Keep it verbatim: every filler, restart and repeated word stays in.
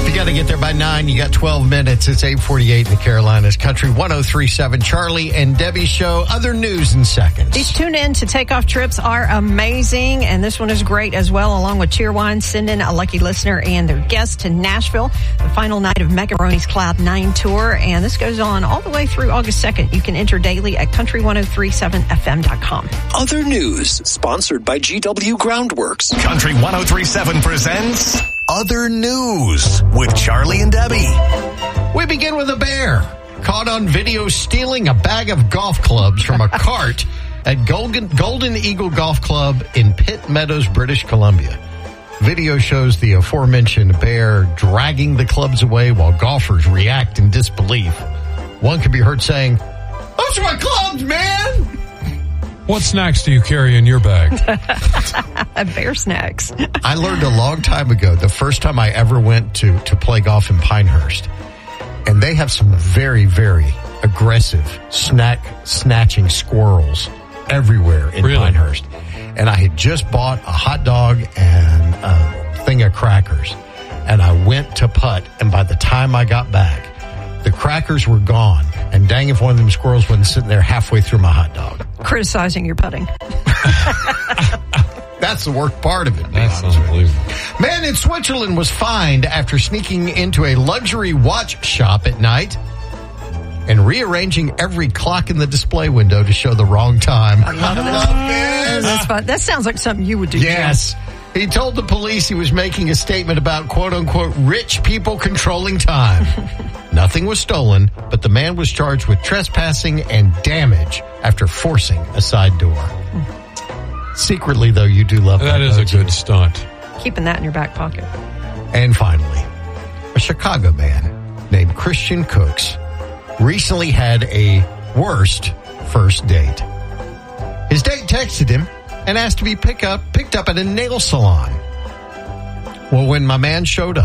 You got to get there by nine. You got twelve minutes. It's eight forty-eight in the Carolinas. Country one oh three point seven. Charlie and Debbie Show. Other news in seconds. These tune-in to takeoff trips are amazing, and this one is great as well, along with Cheerwine. Send in a lucky listener and their guest to Nashville, the final night of Macaroni's Cloud nine Tour, and this goes on all the way through August second. You can enter daily at country ten thirty-seven f m dot com. Other news, sponsored by G W Groundworks. Country one oh three point seven presents Other News with Charlie and Debbie. We begin with a bear caught on video stealing a bag of golf clubs from a cart at Golden, Golden Eagle Golf Club in Pitt Meadows, British Columbia. Video shows the aforementioned bear dragging the clubs away while golfers react in disbelief. One can be heard saying, "Those are my clubs, man!" What snacks do you carry in your bag? Bear snacks. I learned a long time ago, the first time I ever went to, to play golf in Pinehurst. And they have some very, very aggressive snack snatching squirrels everywhere in Really? Pinehurst. And I had just bought a hot dog and a thing of crackers. And I went to putt. And by the time I got back, the crackers were gone. And dang if one of them squirrels wasn't sitting there halfway through my hot dog. Criticizing your putting. That's the worst part of it. to be That's honest with you. unbelievable. Man in Switzerland was fined after sneaking into a luxury watch shop at night and rearranging every clock in the display window to show the wrong time. I love this. That's fun. That sounds like something you would do. Yes. He told the police he was making a statement about, quote unquote, rich people controlling time. Nothing was stolen, but the man was charged with trespassing and damage after forcing a side door. Secretly, though, you do love that. That is a don't you? good stunt. Keeping that in your back pocket. And finally, a Chicago man named Christian Cooks recently had a worst first date. His date texted him and asked to be pick up, picked up at a nail salon. Well, when my man showed up,